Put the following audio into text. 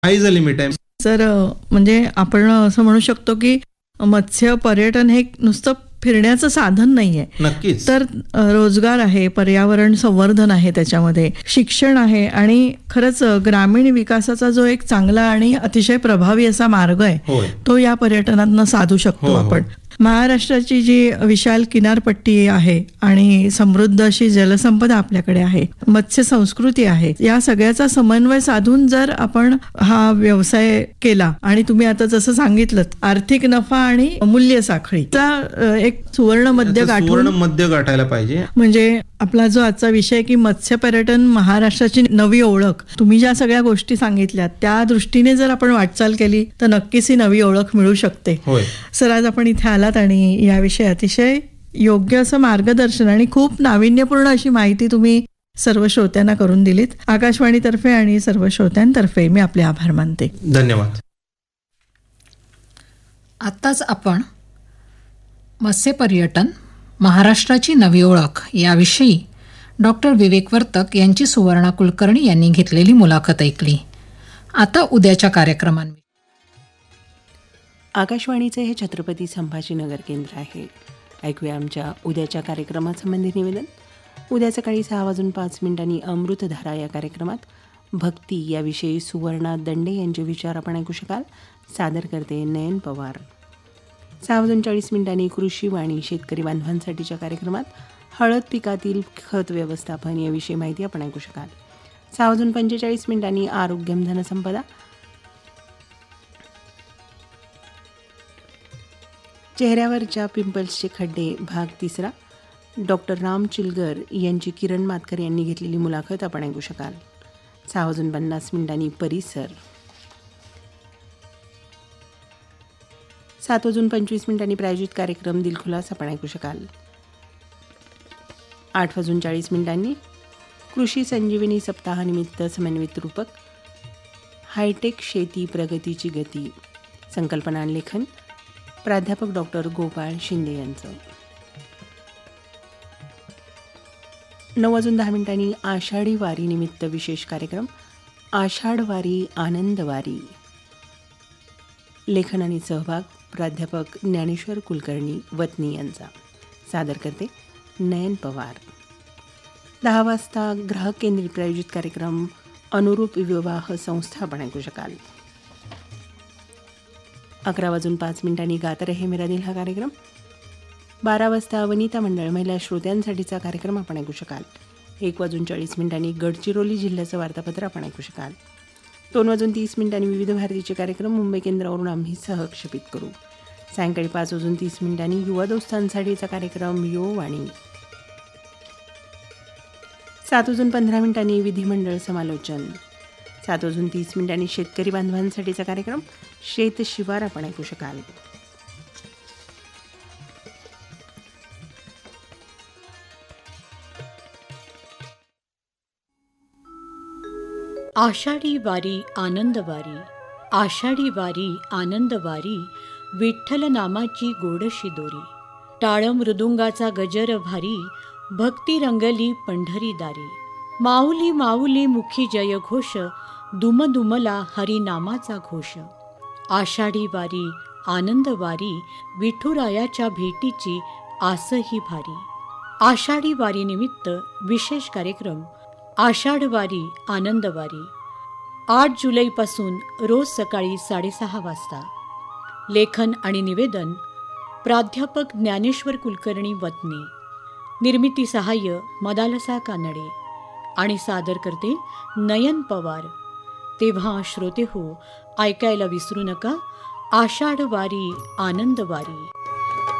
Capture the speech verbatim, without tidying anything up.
Hi is a limit आहे. Sir म्हणजे आपण असं म्हणू शकतो की मत्स्य पर्यटन हे नुसतं फिरण्याचं साधन नाहीये. नक्कीच. तर रोजगार आहे, पर्यावरण संवर्धन आहे, त्याच्यामध्ये शिक्षण आहे आणि खरंच ग्रामीण विकासाचा जो एक चांगला आणि अतिशय प्रभावी असा मार्ग आहे होय. तो या पर्यटनातनं साधू शकतो हो, हो. आपण. महाराष्ट्राची जी विशाल किनारपट्टी आहे आणि समृद्ध अशी जलसंपदा आपल्याकडे आहे, मत्स्य संस्कृती आहे, या सगळ्याचा समन्वय साधून जर आपण हा व्यवसाय केला आणि तुम्ही आता जसं सांगितलं आर्थिक नफा आणि मूल्य साखळीचा अ, एक सुवर्ण मध्य याचं सुवर्ण गाठून, मध्य गाठायला पाहिजे. म्हणजे आपला जो आजचा विषय की मत्स्य पर्यटन महाराष्ट्राची नवी ओळख, तुम्ही ज्या सगळ्या गोष्टी सांगितल्या त्या दृष्टीने जर आपण वाटचाल केली तर नक्कीच ही नवी ओळख मिळू शकते. होय. सर, आज आपण इथे आलात आणि याविषयी अतिशय योग्य असं मार्गदर्शन आणि खूप नाविन्यपूर्ण अशी माहिती तुम्ही सर्व श्रोत्यांना करून दिलीत. आकाशवाणीतर्फे आणि सर्व श्रोत्यांतर्फे मी आपले आभार मानते. धन्यवाद. आत्ताच आपण मत्स्य पर्यटन महाराष्ट्राची नवी ओळख याविषयी डॉक्टर विवेक वर्तक यांची सुवर्णा कुलकर्णी यांनी घेतलेली मुलाखत ऐकली. आता उद्याच्या कार्यक्रमांविषयी. आकाशवाणीचे हे छत्रपती संभाजीनगर केंद्र आहे. ऐकूया आमच्या उद्याच्या कार्यक्रमासंबंधी निवेदन. उद्या सकाळी सहा वाजून पाच मिनिटांनी अमृतधारा या कार्यक्रमात भक्ती याविषयी सुवर्णा दंडे यांचे विचार आपण ऐकू शकाल. सादर करते नयन पवार. सहा वाजून चाळीस मिनिटांनी कृषी वाणी शेतकरी बांधवांसाठीच्या कार्यक्रमात हळद पिकातील खत व्यवस्थापन याविषयी माहिती आपण ऐकू शकाल. सहा वाजून पंचेचाळीस मिनिटांनी आरोग्यम धनसंपदा, चेहऱ्यावरच्या पिंपल्सचे खड्डे भाग तिसरा, डॉक्टर राम चिलगर यांची किरण मातकर यांनी घेतलेली मुलाखत आपण ऐकू शकाल. सहा वाजून पन्नास मिनिटांनी परिसर. सात वाजून पंचवीस मिनिटांनी प्रायोजित कार्यक्रम दिलखुलास आपण ऐकू शकाल. आठ वाजून चाळीस मिनिटांनी कृषी संजीवनी सप्ताहानिमित्त समन्वित रूपक हायटेक शेती प्रगतीची गती, संकल्पना लेखन प्राध्यापक डॉक्टर गोपाळ शिंदे यांचं. नऊ वाजून दहा मिनिटांनी आषाढी वारी निमित्त विशेष कार्यक्रम आषाढ वारी आनंद वारी, लेखन आणि सहभाग प्राध्यापक ज्ञानेश्वर कुलकर्णी वतनी यांचा. सादर करते नयन पवार. दहा वाजता ग्राहक केंद्रित प्रायोजित कार्यक्रम अनुरूप विवाह संस्था आपण ऐकू शकाल. अकरा वाजून पाच मिनिटांनी गात रहे मेरा दिल हा कार्यक्रम. बारा वाजता वनिता मंडळ महिला श्रोत्यांसाठीचा कार्यक्रम आपण ऐकू शकाल. एक वाजून चाळीस मिनिटांनी गडचिरोली जिल्ह्याचं वार्तापत्र आपण ऐकू शकाल. दोन वाजून तीस मिनिटांनी विविध भारतीचे कार्यक्रम मुंबई केंद्रावरून आम्ही सहक्षेपित करू. सायंकाळी पाच वाजून तीस मिनिटांनी युवा दोस्तांसाठीचा कार्यक्रम यो वाणी. सात वाजून पंधरा मिनिटांनी विधिमंडळ समालोचन. सात वाजून तीस मिनिटांनी शेतकरी बांधवांसाठीचा कार्यक्रम शेत शिवार आपण ऐकू शकाल. आषाढी वारी आनंद वारी, आषाढी वारी आनंद वारी, विठ्ठल नामाची गोडशी दोरी. टाळ मृदुंगाचा गजर भारी, भक्ती रंगली पंढरी दारी. माऊली माऊली मुखी जय घोष, दुम दुमला हरिनामाचा घोष. आषाढी वारी आनंद वारी, विठुरायाच्या भेटीची आसही भारी. आषाढी वारी निमित्त विशेष कार्यक्रम आषाढ वारी आनंद वारी. आठ जुलैपासून रोज सकाळी साडेसहा वाजता. लेखन आणि निवेदन प्राध्यापक ज्ञानेश्वर कुलकर्णी वतनी. निर्मिती सहाय्य मदालसा कानडे आणि सादर करते नयन पवार. तेव्हा श्रोते हो, ऐकायला विसरू नका आषाढ वारी आनंद वारी.